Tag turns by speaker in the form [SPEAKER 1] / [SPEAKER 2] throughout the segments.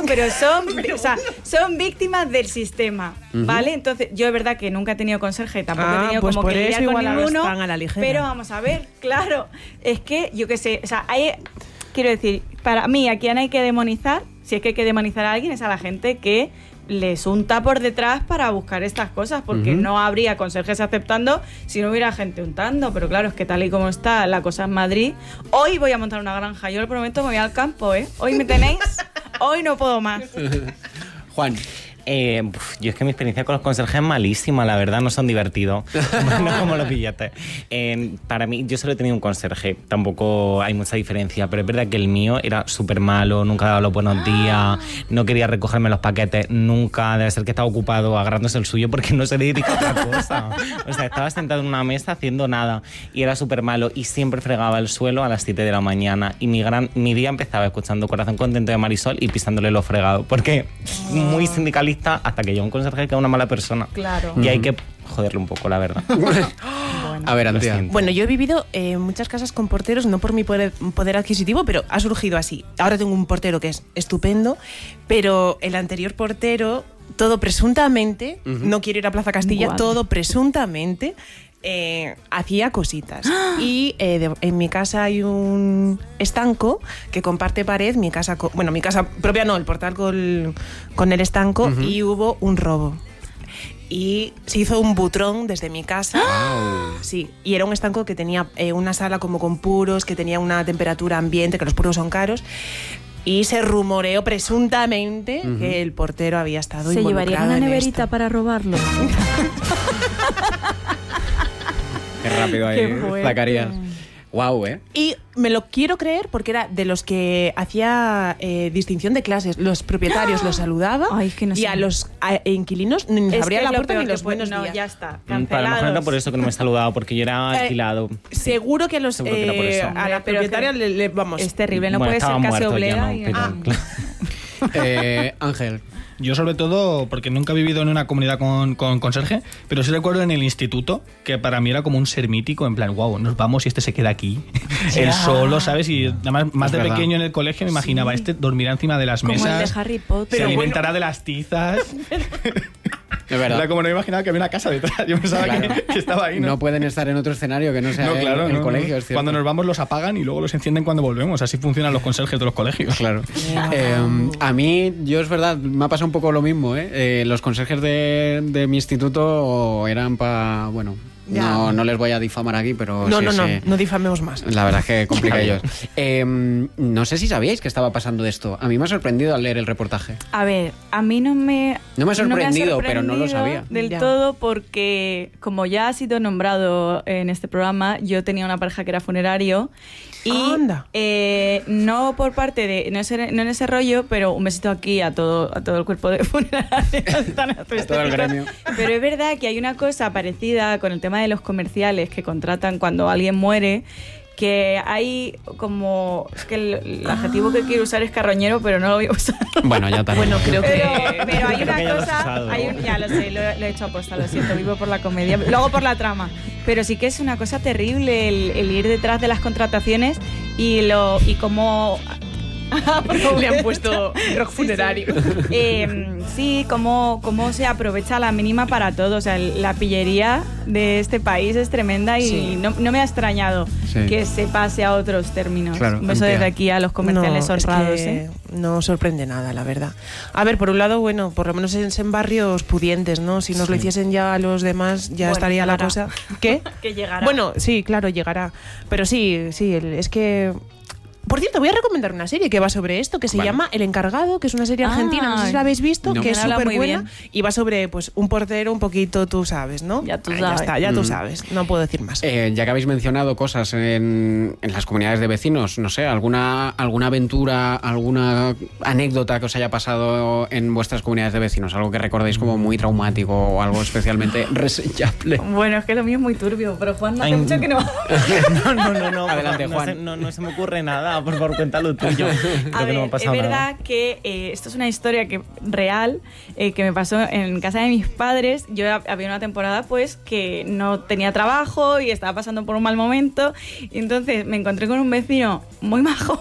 [SPEAKER 1] eso, pero son víctimas del sistema, ¿vale? Entonces, yo es verdad que nunca he tenido conserje, tampoco he tenido
[SPEAKER 2] pues
[SPEAKER 1] como que lidiar con ninguno,
[SPEAKER 2] a la ligera.
[SPEAKER 1] pero vamos a ver, claro, es que, yo qué sé, o sea, quiero decir, para mí, a quien hay que demonizar, si es que hay que demonizar a alguien, es a la gente que les unta por detrás para buscar estas cosas, porque no habría conserjes aceptando si no hubiera gente untando, pero claro, es que tal y como está la cosa en Madrid, hoy voy a montar una granja, yo lo prometo, me voy al campo, hoy me tenéis, hoy no puedo más.
[SPEAKER 3] Juan.
[SPEAKER 4] Yo es que mi experiencia con los conserjes es malísima, la verdad, no son divertidos. No como los billetes. Para mí, yo solo he tenido un conserje, tampoco hay mucha diferencia, pero es verdad que el mío era súper malo, nunca daba los buenos días, no quería recogerme los paquetes, nunca, debe ser que estaba ocupado agarrándose el suyo porque no se dedica a otra cosa. O sea, estaba sentado en una mesa haciendo nada y era súper malo y siempre fregaba el suelo a las 7 de la mañana y mi día empezaba escuchando Corazón Contento de Marisol y pisándole los fregados, porque muy sindicalista hasta que llega un conserje que es una mala persona.
[SPEAKER 1] Claro.
[SPEAKER 4] Y hay que joderle un poco, la verdad.
[SPEAKER 3] A ver, Antía.
[SPEAKER 2] Bueno, yo he vivido en muchas casas con porteros, no por mi poder adquisitivo, pero ha surgido así. Ahora tengo un portero que es estupendo, pero el anterior portero, todo presuntamente, no quiero ir a Plaza Castilla, todo presuntamente, hacía cositas. Y en mi casa hay un estanco que comparte pared, mi casa propia no, el portal con el estanco, y hubo un robo. Y se hizo un butrón desde mi casa.
[SPEAKER 3] Wow.
[SPEAKER 2] Sí, y era un estanco que tenía una sala como con puros, que tenía una temperatura ambiente, que los puros son caros. Y se rumoreó presuntamente que el portero había estado involucrado en esto.
[SPEAKER 5] ¿Se llevarían una neverita para robarlo?
[SPEAKER 3] Qué rápido ahí, Zacarías. Guau,
[SPEAKER 2] Y me lo quiero creer porque era de los que hacía distinción de clases. Los propietarios los saludaba.
[SPEAKER 5] Ay, es que no sé.
[SPEAKER 2] Y a los inquilinos ni les abría la puerta ni los buenos días.
[SPEAKER 1] No, ya está,
[SPEAKER 4] Para lo
[SPEAKER 1] cancelados.
[SPEAKER 4] mejor era por eso que no me he saludado, porque yo era alquilado.
[SPEAKER 2] Seguro que a los
[SPEAKER 4] Seguro que era por eso.
[SPEAKER 2] a la
[SPEAKER 1] Pero
[SPEAKER 2] propietaria vamos.
[SPEAKER 1] Es terrible, no
[SPEAKER 4] Bueno,
[SPEAKER 1] puede ser
[SPEAKER 4] estaba
[SPEAKER 1] casi
[SPEAKER 4] muerto, ya
[SPEAKER 1] oblea.
[SPEAKER 4] no, pero, claro.
[SPEAKER 3] Ángel.
[SPEAKER 6] Yo sobre todo, porque nunca he vivido en una comunidad con conserje, pero sí recuerdo en el instituto que para mí era como un ser mítico, en plan, wow, nos vamos y este se queda aquí, él solo, ¿sabes? Y además, más de
[SPEAKER 3] verdad.
[SPEAKER 6] pequeño en el colegio me imaginaba, este dormirá encima de las
[SPEAKER 5] Como el
[SPEAKER 6] mesas,
[SPEAKER 5] de Harry Potter.
[SPEAKER 6] se alimentará de las tizas.
[SPEAKER 3] Es verdad.
[SPEAKER 6] Era como no imaginaba que había una casa detrás, yo pensaba
[SPEAKER 3] Claro.
[SPEAKER 6] que estaba ahí,
[SPEAKER 3] No pueden estar en otro escenario que no sea
[SPEAKER 6] No, claro,
[SPEAKER 3] el
[SPEAKER 6] no,
[SPEAKER 3] colegio,
[SPEAKER 6] no.
[SPEAKER 3] es cierto.
[SPEAKER 6] Cuando nos vamos los apagan y luego los encienden cuando volvemos. Así funcionan los conserjes de los colegios.
[SPEAKER 3] Claro. A mí, yo es verdad, me ha pasado un poco lo mismo, los conserjes de mi instituto eran para... Bueno, no les voy a difamar aquí, pero...
[SPEAKER 2] No difamemos más.
[SPEAKER 3] La verdad es que complicados. No sé si sabíais que estaba pasando esto. A mí me ha sorprendido al leer el reportaje.
[SPEAKER 1] A ver, a mí no me
[SPEAKER 3] ha sorprendido, pero no lo sabía.
[SPEAKER 1] del
[SPEAKER 2] Ya.
[SPEAKER 1] todo, porque como ya ha sido nombrado en este programa, yo tenía una pareja que era funerario y
[SPEAKER 2] Anda.
[SPEAKER 1] no por parte de, no en ese rollo, pero un besito aquí a todo el cuerpo de funerarios.
[SPEAKER 3] A todo el gremio.
[SPEAKER 1] Pero es verdad que hay una cosa parecida con el tema de los comerciales que contratan cuando alguien muere, que hay como... Es que el adjetivo que quiero usar es carroñero, pero no lo voy a usar.
[SPEAKER 3] Bueno, ya también.
[SPEAKER 2] Bueno, creo que...
[SPEAKER 1] Pero hay
[SPEAKER 4] Creo que ya
[SPEAKER 1] una
[SPEAKER 4] lo has
[SPEAKER 1] cosa...
[SPEAKER 4] usado.
[SPEAKER 1] Ya lo sé, lo he hecho aposta, lo siento, vivo por la comedia, luego por la trama. Pero sí que es una cosa terrible el ir detrás de las contrataciones y cómo...
[SPEAKER 2] Le han puesto rock funerario.
[SPEAKER 1] Sí, cómo se aprovecha la mínima para todo. O sea, la pillería de este país es tremenda y
[SPEAKER 2] Sí.
[SPEAKER 1] no me ha extrañado
[SPEAKER 3] Sí.
[SPEAKER 1] que se pase a otros términos.
[SPEAKER 3] Claro,
[SPEAKER 1] Un beso
[SPEAKER 3] Antía.
[SPEAKER 1] desde aquí a los comerciales
[SPEAKER 2] es
[SPEAKER 1] honrados.
[SPEAKER 2] que no sorprende nada, la verdad. A ver, por un lado, bueno, por lo menos en barrios pudientes, ¿no? Si nos lo hiciesen ya a los demás, ya
[SPEAKER 1] Bueno,
[SPEAKER 2] estaría la
[SPEAKER 1] llegará.
[SPEAKER 2] cosa. ¿Qué?
[SPEAKER 1] Que llegará.
[SPEAKER 2] Bueno, sí, claro, llegará. Pero sí, es que... Por cierto, voy a recomendar una serie que va sobre esto, que se llama El Encargado, que es una serie argentina, no sé si la habéis visto,
[SPEAKER 3] No.
[SPEAKER 2] que es
[SPEAKER 1] Me habla
[SPEAKER 2] súper
[SPEAKER 1] muy
[SPEAKER 2] buena
[SPEAKER 1] bien.
[SPEAKER 2] y va sobre pues un portero un poquito, tú sabes, ¿no?
[SPEAKER 1] Ya tú
[SPEAKER 2] Ya
[SPEAKER 1] sabes.
[SPEAKER 2] está, ya tú sabes, no puedo decir más.
[SPEAKER 3] Ya que habéis mencionado cosas en las comunidades de vecinos, no sé, alguna aventura, alguna anécdota que os haya pasado en vuestras comunidades de vecinos, algo que recordéis como muy traumático o algo especialmente reseñable.
[SPEAKER 1] Bueno, es que lo mío es muy turbio, pero Juan no hace
[SPEAKER 4] Ay,
[SPEAKER 1] mucho que no.
[SPEAKER 4] No.
[SPEAKER 3] Adelante,
[SPEAKER 4] no
[SPEAKER 3] Juan.
[SPEAKER 4] No se me ocurre nada, por favor, cuéntalo tuyo. Creo
[SPEAKER 1] A
[SPEAKER 4] que
[SPEAKER 1] ver,
[SPEAKER 4] no me ha pasado
[SPEAKER 1] es
[SPEAKER 4] nada.
[SPEAKER 1] verdad que esto es una historia real que me pasó en casa de mis padres. Yo había una temporada pues que no tenía trabajo y estaba pasando por un mal momento y entonces me encontré con un vecino muy majo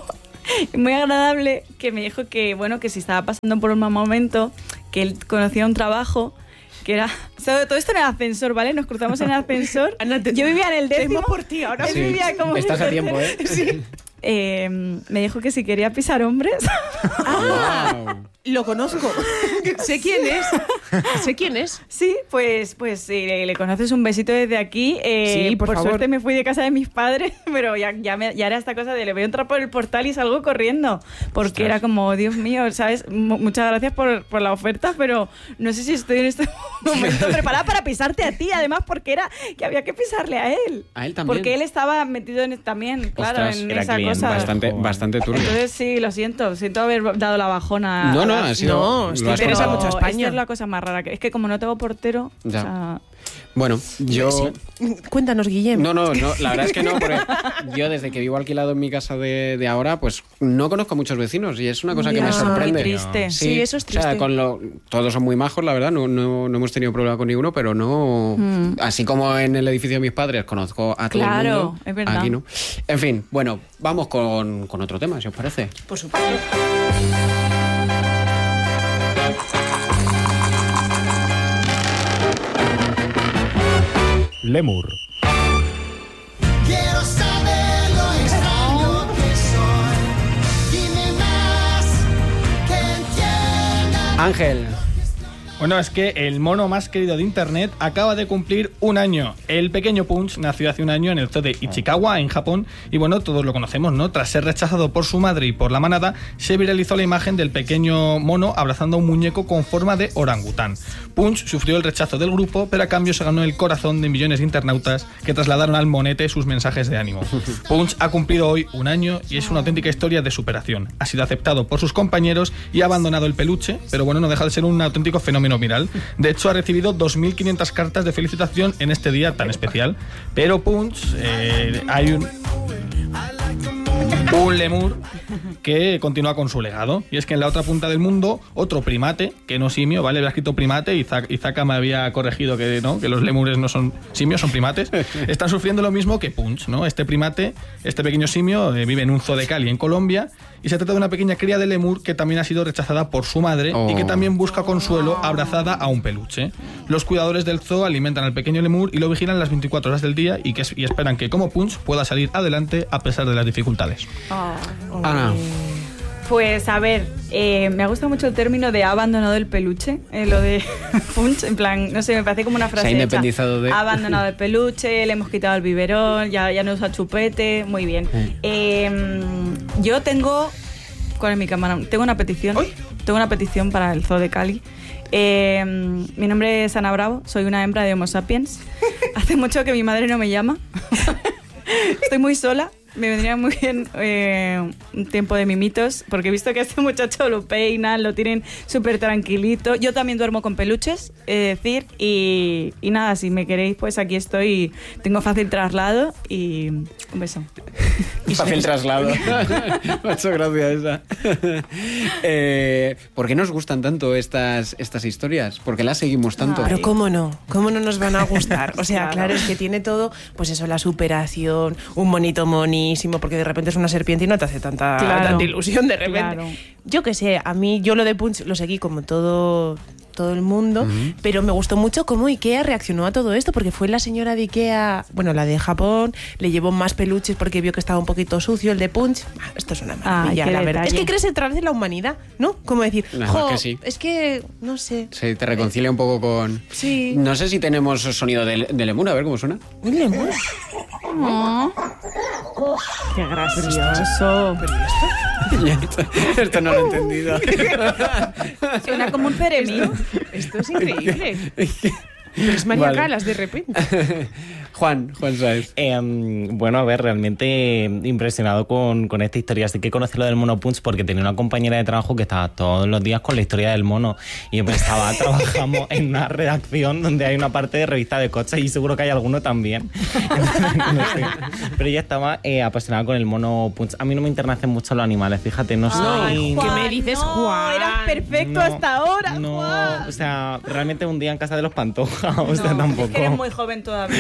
[SPEAKER 1] muy agradable, que me dijo que, bueno, que si estaba pasando por un mal momento, que él conocía un trabajo que era... O sea, todo esto en el ascensor, ¿vale? Nos cruzamos en el ascensor. Yo vivía en el 10º.
[SPEAKER 2] por ti ahora.
[SPEAKER 1] Él vivía como
[SPEAKER 3] Estás a tiempo, ¿eh?
[SPEAKER 1] Sí. Me dijo que si quería pisar hombres.
[SPEAKER 3] Wow.
[SPEAKER 2] Lo conozco. Sé quién es. Sé quién es.
[SPEAKER 1] Sí, pues si le conoces, un besito desde aquí.
[SPEAKER 2] Sí, por favor.
[SPEAKER 1] Suerte me fui de casa de mis padres, pero ya era esta cosa de le veo entrar por el portal y salgo corriendo. Porque
[SPEAKER 3] Ostras.
[SPEAKER 1] era como, Dios mío, ¿sabes? Muchas gracias por la oferta, pero no sé si estoy en este momento preparada para pisarte a ti, además, porque era que había que pisarle a él.
[SPEAKER 3] ¿A él también?
[SPEAKER 1] Porque él estaba metido también, claro,
[SPEAKER 3] Ostras,
[SPEAKER 1] en
[SPEAKER 4] era
[SPEAKER 1] esa
[SPEAKER 4] cliente.
[SPEAKER 1] cosa.
[SPEAKER 3] Bastante turbio.
[SPEAKER 1] Entonces sí, lo siento haber dado la bajona.
[SPEAKER 3] No, ha sido...
[SPEAKER 2] No,
[SPEAKER 3] lo
[SPEAKER 2] estoy
[SPEAKER 3] has
[SPEAKER 2] interesa
[SPEAKER 3] contado.
[SPEAKER 2] mucho a España.
[SPEAKER 1] Esta es la cosa más rara. Es que como no tengo portero,
[SPEAKER 3] Ya.
[SPEAKER 1] o sea,
[SPEAKER 3] Bueno, yo...
[SPEAKER 2] Cuéntanos, Guillem.
[SPEAKER 3] No, la verdad es que no, porque yo desde que vivo alquilado en mi casa de ahora, pues no conozco a muchos vecinos y es una cosa que
[SPEAKER 2] Ya.
[SPEAKER 3] me sorprende.
[SPEAKER 1] Muy triste.
[SPEAKER 2] Sí, eso es
[SPEAKER 3] O sea,
[SPEAKER 2] triste.
[SPEAKER 3] todos son muy majos, la verdad, no hemos tenido problema con ninguno, pero no... Así como en el edificio de mis padres conozco a todo el
[SPEAKER 1] Claro,
[SPEAKER 3] mundo,
[SPEAKER 1] es verdad.
[SPEAKER 3] aquí no. En fin, bueno, vamos con otro tema, si os parece.
[SPEAKER 2] Por supuesto.
[SPEAKER 5] Lemur.
[SPEAKER 7] Quiero saber lo extraño que soy. Dime más que entienda.
[SPEAKER 3] Ángel.
[SPEAKER 6] Bueno, es que el mono más querido de internet acaba de cumplir un año. El pequeño Punch nació hace un año en el zoo de Ichikawa, en Japón, y bueno, todos lo conocemos, ¿no? Tras ser rechazado por su madre y por la manada, se viralizó la imagen del pequeño mono abrazando a un muñeco con forma de orangután. Punch sufrió el rechazo del grupo, pero a cambio se ganó el corazón de millones de internautas que trasladaron al monete sus mensajes de ánimo. Punch ha cumplido hoy un año y es una auténtica historia de superación. Ha sido aceptado por sus compañeros y ha abandonado el peluche, pero bueno, no deja de ser un auténtico fenómeno viral. De hecho, ha recibido 2.500 cartas de felicitación en este día tan especial. Pero Punch, hay un lemur que continúa con su legado. Y es que en la otra punta del mundo, otro primate, que no simio, ¿vale? Había escrito primate y Zaka me había corregido que no, que los lemures no son simios, son primates. Están sufriendo lo mismo que Punch, ¿no? Este primate, este pequeño simio, vive en un zoo de Cali, en Colombia, y se trata de una pequeña cría de lemur que también ha sido rechazada por su madre y que también busca consuelo abrazada a un peluche. Los cuidadores del zoo alimentan al pequeño lemur y lo vigilan las 24 horas del día y esperan que, como Punch, pueda salir adelante a pesar de las dificultades.
[SPEAKER 3] Ana.
[SPEAKER 1] Pues a ver, me ha gustado mucho el término de ha abandonado el peluche, lo de Punch, en plan, no sé, me parece como una frase
[SPEAKER 3] Se ha independizado de...
[SPEAKER 1] Ha abandonado el peluche, le hemos quitado el biberón, ya no usa chupete, muy bien. Yo tengo, ¿cuál es mi cámara? Tengo una petición. Tengo una petición para el zoo de Cali. Mi nombre es Ana Bravo, soy una hembra de Homo sapiens. Hace mucho que mi madre no me llama. Estoy muy sola. Me vendría muy bien un tiempo de mimitos, porque he visto que a este muchacho lo peinan, lo tienen súper tranquilito. Yo también duermo con peluches, es decir, y nada, si me queréis, pues aquí estoy. Tengo fácil traslado y un beso.
[SPEAKER 3] Fácil traslado. Me ha hecho gracia esa. ¿Por qué nos gustan tanto estas historias? ¿Por qué las seguimos tanto?
[SPEAKER 2] Pero ¿cómo no? ¿Cómo no nos van a gustar? O sea,
[SPEAKER 1] Claro.
[SPEAKER 2] claro, es que tiene todo, pues eso, la superación, un bonito monísimo, porque de repente es una serpiente y no te hace tanta ilusión de repente.
[SPEAKER 1] Claro.
[SPEAKER 2] Yo qué sé, a mí, yo lo de Punch lo seguí como todo el mundo, pero me gustó mucho cómo Ikea reaccionó a todo esto, porque fue la señora de Ikea, bueno, la de Japón, le llevó más peluches porque vio que estaba un poquito sucio el de Punch. Esto es una maravilla,
[SPEAKER 1] qué
[SPEAKER 2] la verdad.
[SPEAKER 1] detalle.
[SPEAKER 2] Es que crees en través de la humanidad, ¿no? Como decir,
[SPEAKER 3] La
[SPEAKER 2] jo,
[SPEAKER 3] verdad que sí.
[SPEAKER 2] es que, no sé.
[SPEAKER 3] Se te reconcilia un poco con...
[SPEAKER 2] Sí.
[SPEAKER 3] No sé si tenemos sonido de lemur, a ver cómo suena.
[SPEAKER 2] Un lemur.
[SPEAKER 1] Qué gracioso.
[SPEAKER 3] Esto no lo he entendido.
[SPEAKER 1] Suena como un ceremío.
[SPEAKER 2] Esto es increíble. Pero es María
[SPEAKER 3] Vale.
[SPEAKER 2] Calas de repente.
[SPEAKER 3] Juan Sáez.
[SPEAKER 4] Bueno, a ver, realmente impresionado con esta historia. Así que conocí lo del mono Punch porque tenía una compañera de trabajo que estaba todos los días con la historia del mono. Y yo pensaba, trabajamos en una redacción donde hay una parte de revista de coches y seguro que hay alguno también. No sé. Pero ella estaba apasionada con el mono Punch. A mí no me internecen mucho los animales, fíjate, no soy...
[SPEAKER 2] ¿Qué me dices,
[SPEAKER 1] no,
[SPEAKER 2] Juan?
[SPEAKER 1] Eras perfecto
[SPEAKER 4] No,
[SPEAKER 1] hasta ahora,
[SPEAKER 4] No,
[SPEAKER 1] Juan.
[SPEAKER 4] o sea, realmente un día en casa de los Pantoja, o sea, tampoco.
[SPEAKER 1] Es que eres muy joven todavía, te falta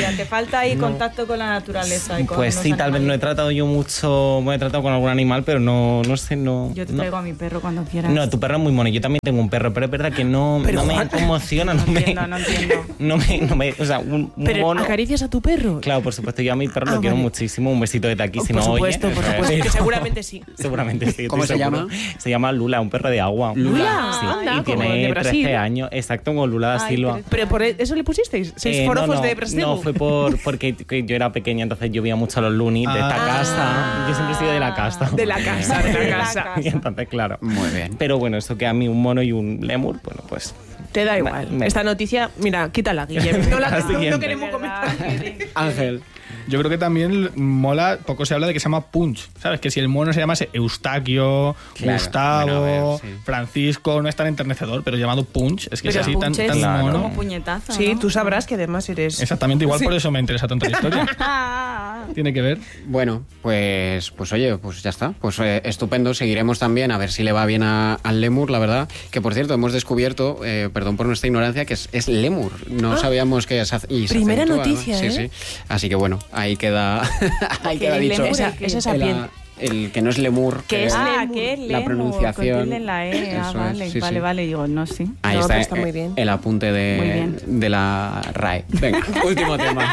[SPEAKER 1] falta ahí contacto con la naturaleza. Y con
[SPEAKER 4] Pues
[SPEAKER 1] los
[SPEAKER 4] sí, tal vez no he
[SPEAKER 1] animalitos.
[SPEAKER 4] tratado yo mucho, me he tratado con algún animal, pero no sé, no.
[SPEAKER 1] Yo te
[SPEAKER 4] no.
[SPEAKER 1] traigo a mi perro cuando quieras.
[SPEAKER 4] No, tu perro es muy mono. Yo también tengo un perro, pero es verdad que no me emociona,
[SPEAKER 1] No entiendo.
[SPEAKER 4] no me, o sea, un
[SPEAKER 2] Pero
[SPEAKER 4] mono.
[SPEAKER 2] ¿acaricias a tu perro?
[SPEAKER 4] Claro, por supuesto, yo a mi perro lo quiero
[SPEAKER 2] vale.
[SPEAKER 4] muchísimo. Un besito de aquí, si
[SPEAKER 2] por
[SPEAKER 4] no
[SPEAKER 2] supuesto,
[SPEAKER 4] oye.
[SPEAKER 2] por supuesto, que seguramente sí.
[SPEAKER 4] Seguramente sí.
[SPEAKER 3] ¿Cómo
[SPEAKER 4] estoy
[SPEAKER 3] se
[SPEAKER 4] seguro.
[SPEAKER 3] llama?
[SPEAKER 4] Se llama Lula, un perro de agua.
[SPEAKER 2] Lula,
[SPEAKER 4] Sí,
[SPEAKER 2] anda,
[SPEAKER 4] y
[SPEAKER 2] como el de
[SPEAKER 4] tiene
[SPEAKER 2] Brasil.
[SPEAKER 4] 13 años. Exacto, como Lula da
[SPEAKER 1] Ay,
[SPEAKER 4] Silva.
[SPEAKER 1] 13.
[SPEAKER 2] ¿Pero por eso le pusisteis? ¿6 forofos
[SPEAKER 4] no,
[SPEAKER 2] de Brastego?
[SPEAKER 4] No, fue porque que yo era pequeña, entonces yo veía mucho a los Looney de esta casa. Yo siempre he sido de la casa.
[SPEAKER 2] De la casa, de la casa.
[SPEAKER 4] Y entonces, claro.
[SPEAKER 3] Muy bien.
[SPEAKER 4] Pero bueno, eso que a mí un mono y un lemur, bueno, pues.
[SPEAKER 2] Te da igual.
[SPEAKER 4] Me-
[SPEAKER 2] Esta noticia, mira, quítala, Guillermo.
[SPEAKER 4] La siguiente.
[SPEAKER 2] No queremos comentar.
[SPEAKER 3] Ángel.
[SPEAKER 6] Yo creo que también mola, poco se habla de que se llama Punch, ¿sabes? Que si el mono se llamase Eustaquio,
[SPEAKER 3] Claro,
[SPEAKER 6] Gustavo,
[SPEAKER 3] bueno, a ver, sí.
[SPEAKER 6] Francisco, no es tan enternecedor, pero llamado Punch, es que
[SPEAKER 1] Pero
[SPEAKER 6] es así tan,
[SPEAKER 1] Punch es
[SPEAKER 6] tan
[SPEAKER 4] claro.
[SPEAKER 6] mono.
[SPEAKER 1] como puñetazo,
[SPEAKER 2] Sí,
[SPEAKER 1] ¿no?
[SPEAKER 2] tú sabrás que además eres...
[SPEAKER 6] Exactamente igual, por eso me interesa tanto la historia.
[SPEAKER 1] Ah,
[SPEAKER 6] Tiene que ver.
[SPEAKER 3] Bueno, pues oye, pues ya está. Pues estupendo. Seguiremos también a ver si le va bien al lémur, la verdad. Que por cierto, hemos descubierto, perdón por nuestra ignorancia, que es lémur. No sabíamos que se hace. Y se
[SPEAKER 2] Primera
[SPEAKER 3] acentúa, ¿no?
[SPEAKER 2] noticia,
[SPEAKER 3] Sí,
[SPEAKER 2] ¿eh?
[SPEAKER 3] sí. Así que bueno, ahí queda, ahí
[SPEAKER 1] Que
[SPEAKER 3] queda
[SPEAKER 1] el
[SPEAKER 3] dicho.
[SPEAKER 1] lémur
[SPEAKER 2] Esa es esa
[SPEAKER 3] el,
[SPEAKER 2] piel.
[SPEAKER 3] el que no es lémur.
[SPEAKER 2] Que es lémur.
[SPEAKER 1] que es
[SPEAKER 3] La
[SPEAKER 1] lémur,
[SPEAKER 3] pronunciación.
[SPEAKER 1] con tilde en la E. Ah,
[SPEAKER 3] Eso es,
[SPEAKER 1] vale,
[SPEAKER 3] sí,
[SPEAKER 1] vale,
[SPEAKER 3] sí.
[SPEAKER 1] vale. Digo, no, sí.
[SPEAKER 3] Ahí
[SPEAKER 2] No,
[SPEAKER 3] está,
[SPEAKER 2] pero está muy bien.
[SPEAKER 3] el apunte
[SPEAKER 1] Muy bien.
[SPEAKER 3] de la RAE. Venga, último tema.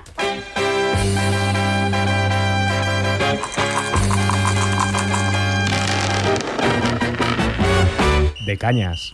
[SPEAKER 5] De cañas.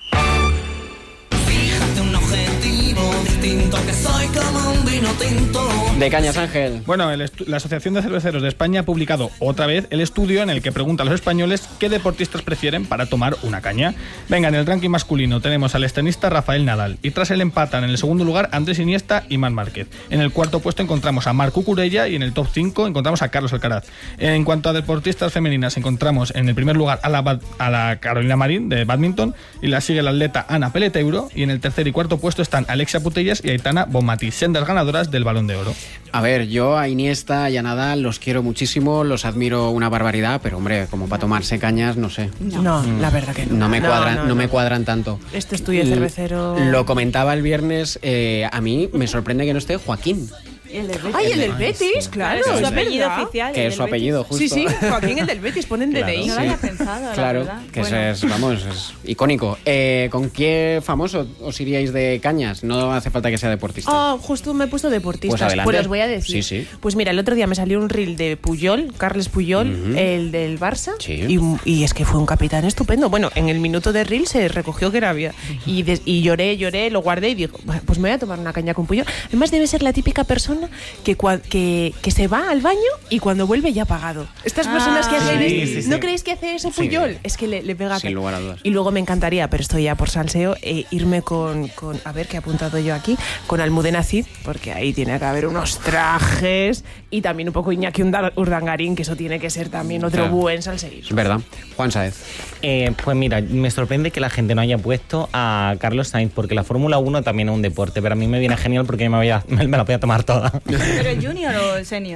[SPEAKER 7] Fíjate un objetivo distinto, que soy como un vino tinto.
[SPEAKER 3] De cañas, Ángel.
[SPEAKER 6] Bueno, la Asociación de Cerveceros de España ha publicado otra vez el estudio en el que pregunta a los españoles qué deportistas prefieren para tomar una caña. Venga, en el ranking masculino tenemos al tenista Rafael Nadal y tras él empatan en el segundo lugar Andrés Iniesta y Marc Márquez. En el cuarto puesto encontramos a Marc Cucurella y en el top 5 encontramos a Carlos Alcaraz. En cuanto a deportistas femeninas encontramos en el primer lugar a la Carolina Marín de badminton y la sigue la atleta Ana Peleteuro y en el tercer y cuarto puesto están Alexia Putellas y Aitana Bonmatí, sendas ganadoras del Balón de Oro.
[SPEAKER 3] A ver, yo a Iniesta y a Nadal los quiero muchísimo, los admiro una barbaridad, pero hombre, como para tomarse cañas, no sé.
[SPEAKER 2] No, la verdad que no.
[SPEAKER 3] No me cuadran, no me cuadran tanto.
[SPEAKER 2] Este estudio cervecero...
[SPEAKER 3] Lo comentaba el viernes, a mí me sorprende que no esté Joaquín,
[SPEAKER 2] ¡Ay, el del Betis! Claro,
[SPEAKER 1] es su
[SPEAKER 2] es
[SPEAKER 1] apellido
[SPEAKER 2] verdad.
[SPEAKER 1] oficial.
[SPEAKER 3] que
[SPEAKER 1] el
[SPEAKER 3] es su
[SPEAKER 1] del
[SPEAKER 3] apellido, justo.
[SPEAKER 2] Sí, sí, Joaquín el del Betis, ponen DNI.
[SPEAKER 1] No lo había pensado, la
[SPEAKER 3] Claro,
[SPEAKER 1] verdad.
[SPEAKER 3] que
[SPEAKER 1] Bueno.
[SPEAKER 3] ese es, vamos, es icónico. ¿Con qué famoso os iríais de cañas? No hace falta que sea deportista.
[SPEAKER 2] Oh, justo me he puesto deportistas.
[SPEAKER 3] Pues adelante.
[SPEAKER 2] os voy a decir.
[SPEAKER 3] Sí, sí.
[SPEAKER 2] Pues mira, el otro día me salió un reel de Puyol, Carles Puyol, el del Barça.
[SPEAKER 3] Sí.
[SPEAKER 2] Y es que fue un capitán estupendo. Bueno, en el minuto de reel se recogió que era había. Y lloré, lo guardé y digo, "Bueno, pues me voy a tomar una caña con Puyol". Además debe ser la típica persona que se va al baño y cuando vuelve ya ha pagado. Estas personas que hacen
[SPEAKER 4] sí,
[SPEAKER 2] esto,
[SPEAKER 4] sí, sí.
[SPEAKER 2] ¿no creéis que hace eso Puyol? Es que le pega.
[SPEAKER 3] Sin lugar a dudas.
[SPEAKER 2] Y luego me encantaría, pero estoy ya por salseo, irme con, a ver qué he apuntado yo aquí, con Almudena Cid, porque ahí tiene que haber unos trajes y también un poco Iñaki Urdangarín, que eso tiene que ser también otro
[SPEAKER 3] Claro.
[SPEAKER 2] buen salseísmo.
[SPEAKER 3] Es verdad. Juan Sáez.
[SPEAKER 4] Pues mira, me sorprende que la gente no haya puesto a Carlos Sainz, porque la Fórmula 1 también es un deporte, pero a mí me viene genial porque me la voy a tomar toda.
[SPEAKER 1] ¿Pero el junior o el senior?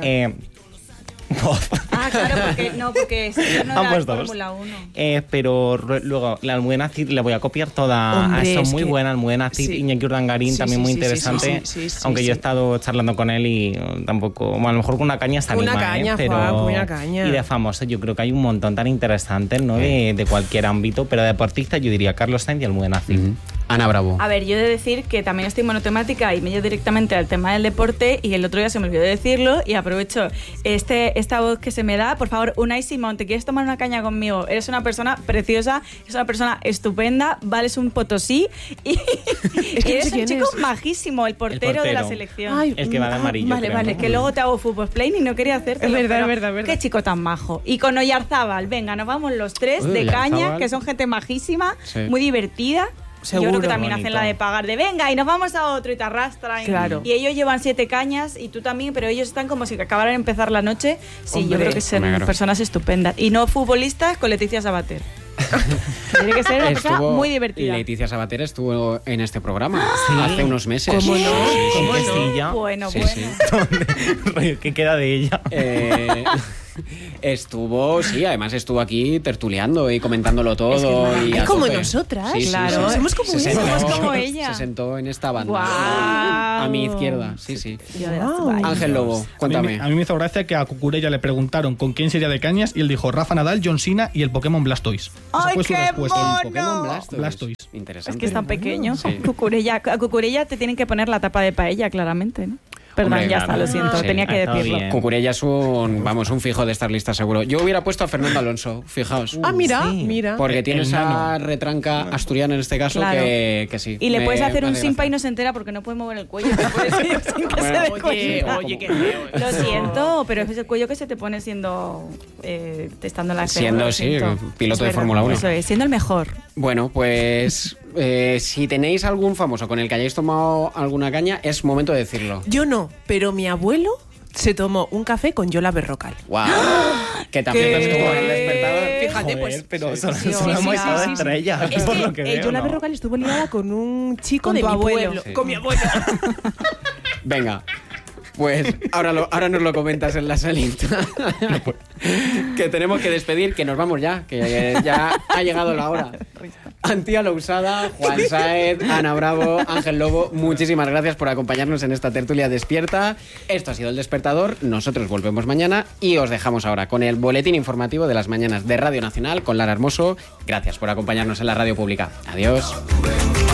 [SPEAKER 1] Ah, claro, porque senior no era
[SPEAKER 4] Ambos dos.
[SPEAKER 1] Fórmula 1.
[SPEAKER 4] Pero luego la Almudena Cid la voy a copiar toda.
[SPEAKER 2] Hombre,
[SPEAKER 4] Eso
[SPEAKER 2] es
[SPEAKER 4] muy
[SPEAKER 2] que-
[SPEAKER 4] buena, Almudena Cid,
[SPEAKER 2] sí.
[SPEAKER 4] Iñaki Urdangarín,
[SPEAKER 2] Sí,
[SPEAKER 4] también
[SPEAKER 2] sí,
[SPEAKER 4] muy
[SPEAKER 2] sí,
[SPEAKER 4] interesante.
[SPEAKER 2] sí,
[SPEAKER 4] aunque yo he
[SPEAKER 2] sí.
[SPEAKER 4] estado charlando con él y tampoco. Bueno, a lo mejor con una caña se
[SPEAKER 2] Una
[SPEAKER 4] anima,
[SPEAKER 2] caña,
[SPEAKER 4] pero.
[SPEAKER 2] Juan, una caña.
[SPEAKER 4] Y de famosos, yo creo que hay un montón tan interesantes, ¿no? De cualquier ámbito, pero de deportistas yo diría Carlos Sainz y Almudena Cid.
[SPEAKER 3] Ana Bravo.
[SPEAKER 1] A ver, yo he de decir que también estoy monotemática y me llevo directamente al tema del deporte y el otro día se me olvidó decirlo y aprovecho esta voz que se me da. Por favor, Unai Simón, ¿te quieres tomar una caña conmigo? Eres una persona preciosa, eres una persona estupenda, vales un potosí y,
[SPEAKER 2] Es que
[SPEAKER 1] y
[SPEAKER 2] no
[SPEAKER 1] eres
[SPEAKER 2] sé
[SPEAKER 1] un
[SPEAKER 2] quién
[SPEAKER 1] chico
[SPEAKER 2] es.
[SPEAKER 1] majísimo, el portero de la
[SPEAKER 4] portero.
[SPEAKER 1] selección.
[SPEAKER 2] Ay,
[SPEAKER 4] El que va de amarillo,
[SPEAKER 2] Vale,
[SPEAKER 4] creo,
[SPEAKER 2] vale,
[SPEAKER 4] ¿no?
[SPEAKER 1] Que luego te hago fútbol plane y no quería hacerte.
[SPEAKER 2] Es verdad, es verdad, es verdad.
[SPEAKER 1] Qué chico tan majo. Y con Oyarzábal, venga, nos vamos los tres
[SPEAKER 3] Uy,
[SPEAKER 1] de caña,
[SPEAKER 3] Oyarzábal.
[SPEAKER 1] que son gente majísima,
[SPEAKER 3] Sí.
[SPEAKER 1] muy divertida.
[SPEAKER 2] Seguro.
[SPEAKER 1] Yo creo que también
[SPEAKER 4] Bonito.
[SPEAKER 1] hacen la de pagar de venga y nos vamos a otro y te arrastran.
[SPEAKER 2] Claro.
[SPEAKER 1] Y ellos llevan 7 cañas y tú también, pero ellos están como si acabaran de empezar la noche. Sí,
[SPEAKER 2] Hombre.
[SPEAKER 1] yo creo que son
[SPEAKER 3] Hombre, claro.
[SPEAKER 1] personas estupendas. Y no futbolistas con Leticia Sabater. Tiene que ser una persona muy divertida.
[SPEAKER 3] Leticia Sabater estuvo en este programa
[SPEAKER 4] Sí.
[SPEAKER 3] hace unos meses.
[SPEAKER 2] ¿Cómo no?
[SPEAKER 4] Sí,
[SPEAKER 2] ¿Cómo
[SPEAKER 4] que
[SPEAKER 2] no?
[SPEAKER 4] sí, ya.
[SPEAKER 1] Bueno,
[SPEAKER 3] Sí,
[SPEAKER 1] bueno.
[SPEAKER 3] sí.
[SPEAKER 4] Rollo, ¿qué queda de ella?
[SPEAKER 3] Estuvo, sí, además estuvo aquí tertuleando y comentándolo todo.
[SPEAKER 2] Es
[SPEAKER 3] y a
[SPEAKER 2] como
[SPEAKER 3] tope.
[SPEAKER 2] nosotras,
[SPEAKER 3] Sí, sí,
[SPEAKER 2] claro.
[SPEAKER 3] sí.
[SPEAKER 2] Somos como
[SPEAKER 3] Se
[SPEAKER 2] ella.
[SPEAKER 3] sentó-
[SPEAKER 1] Somos como ella.
[SPEAKER 3] Se sentó en esta banda.
[SPEAKER 1] Guau.
[SPEAKER 3] A mi izquierda, sí, sí.
[SPEAKER 1] Yo de las
[SPEAKER 2] Wow.
[SPEAKER 1] guayas.
[SPEAKER 3] Ángel Lobo, cuéntame.
[SPEAKER 6] A mí me hizo gracia que a Cucurella le preguntaron con quién sería de Cañas y él dijo Rafa Nadal, John Cena y el Pokémon Blastoise. Esa
[SPEAKER 1] ¡Ay,
[SPEAKER 6] fue su
[SPEAKER 1] qué
[SPEAKER 6] respuesta.
[SPEAKER 3] El Pokémon Blastoise.
[SPEAKER 6] Blastoise.
[SPEAKER 3] Interesante.
[SPEAKER 1] Es que es tan pequeño.
[SPEAKER 3] Sí.
[SPEAKER 1] A Cucurella te tienen que poner la tapa de paella, claramente, ¿no? Perdón,
[SPEAKER 3] Hombre,
[SPEAKER 1] ya
[SPEAKER 3] claro.
[SPEAKER 1] está, lo siento,
[SPEAKER 3] Sí,
[SPEAKER 1] tenía que
[SPEAKER 4] ha estado
[SPEAKER 1] decirlo.
[SPEAKER 4] bien.
[SPEAKER 3] Cucurella es un fijo de estar lista seguro. Yo hubiera puesto a Fernando Alonso, fijaos.
[SPEAKER 2] Ah, mira,
[SPEAKER 4] Sí.
[SPEAKER 2] mira.
[SPEAKER 3] Porque tiene
[SPEAKER 6] el
[SPEAKER 3] esa
[SPEAKER 6] nano.
[SPEAKER 3] retranca asturiana en este caso
[SPEAKER 1] Claro.
[SPEAKER 3] que sí.
[SPEAKER 1] Y le
[SPEAKER 3] Me
[SPEAKER 1] puedes hacer un
[SPEAKER 3] hace
[SPEAKER 1] simpa y
[SPEAKER 3] gracia.
[SPEAKER 1] no se entera porque no puede mover el cuello. Te puedes ir sin que se dé cuenta.
[SPEAKER 2] Oye, qué feo.
[SPEAKER 1] Lo siento, pero es el cuello que se te pone siendo testando la
[SPEAKER 3] Siendo,
[SPEAKER 1] lo
[SPEAKER 3] sí,
[SPEAKER 1] siento.
[SPEAKER 3] piloto
[SPEAKER 1] Es
[SPEAKER 3] de Fórmula 1.
[SPEAKER 1] Eso es, siendo el mejor.
[SPEAKER 3] Bueno, pues si tenéis algún famoso con el que hayáis tomado alguna caña, es momento de decirlo.
[SPEAKER 2] Yo no, pero mi abuelo se tomó un café con Yola Berrocal.
[SPEAKER 3] ¡Wow! Que también
[SPEAKER 2] ¿Qué?
[SPEAKER 3] estuvo en el despertador.
[SPEAKER 2] Fíjate,
[SPEAKER 4] Joder,
[SPEAKER 2] pues.
[SPEAKER 4] pero son
[SPEAKER 1] sí,
[SPEAKER 4] hemos
[SPEAKER 1] sí,
[SPEAKER 4] estado
[SPEAKER 1] sí,
[SPEAKER 4] estrellas,
[SPEAKER 2] Es
[SPEAKER 4] por
[SPEAKER 2] que
[SPEAKER 4] lo que veo,
[SPEAKER 2] Yola
[SPEAKER 4] ¿no?
[SPEAKER 2] Berrocal estuvo liada con un chico
[SPEAKER 1] Con
[SPEAKER 2] de
[SPEAKER 1] tu
[SPEAKER 2] mi
[SPEAKER 1] abuelo.
[SPEAKER 2] pueblo.
[SPEAKER 3] Sí.
[SPEAKER 2] Con mi abuelo.
[SPEAKER 3] Venga. Pues ahora nos lo comentas en la salita. Que tenemos que despedir, que nos vamos ya, que ya ha llegado la hora. Antía Lousada, Juan Sáez, Ana Bravo, Ángel Lobo, muchísimas gracias por acompañarnos en esta tertulia despierta. Esto ha sido El Despertador, nosotros volvemos mañana y os dejamos ahora con el boletín informativo de las mañanas de Radio Nacional con Lara Hermoso. Gracias por acompañarnos en la radio pública. Adiós.